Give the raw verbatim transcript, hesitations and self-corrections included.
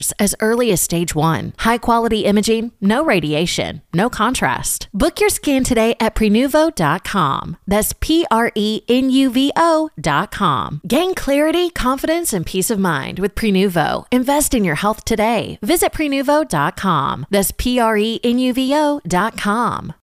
as early as stage one. High-quality imaging, no radiation, no contrast. Book your scan today at Prenuvo dot com. That's P R E N U V O dot com. Gain clarity, confidence, and peace of mind with Prenuvo. Invest in your health today. Visit Prenuvo dot com. That's P R E N U V O dot com.